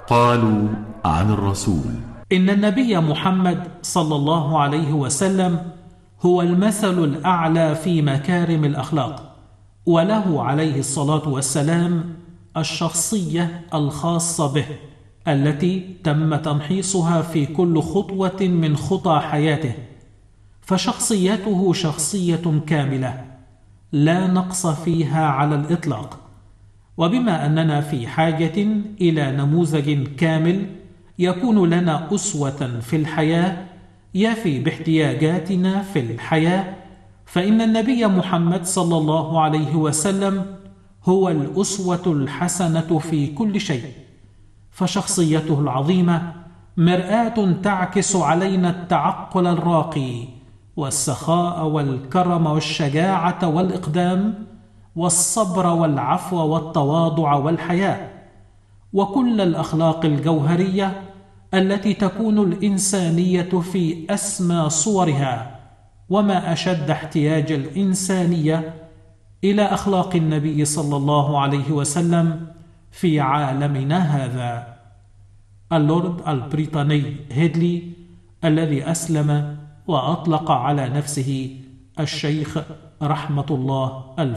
قالوا عن الرسول: إن النبي محمد صلى الله عليه وسلم هو المثل الأعلى في مكارم الأخلاق، وله عليه الصلاة والسلام الشخصية الخاصة به التي تم تمحيصها في كل خطوة من خطى حياته، فشخصيته شخصية كاملة لا نقص فيها على الإطلاق. وبما أننا في حاجة إلى نموذج كامل يكون لنا أسوة في الحياة يفي باحتياجاتنا في الحياة، فإن النبي محمد صلى الله عليه وسلم هو الأسوة الحسنة في كل شيء، فشخصيته العظيمة مرآة تعكس علينا التعقل الراقي والسخاء والكرم والشجاعة والإقدام والصبر والعفو والتواضع والحياء، وكل الأخلاق الجوهرية التي تكون الإنسانية في أسمى صورها. وما أشد احتياج الإنسانية إلى أخلاق النبي صلى الله عليه وسلم في عالمنا هذا. اللورد البريطاني هيدلي الذي أسلم وأطلق على نفسه الشيخ رحمة الله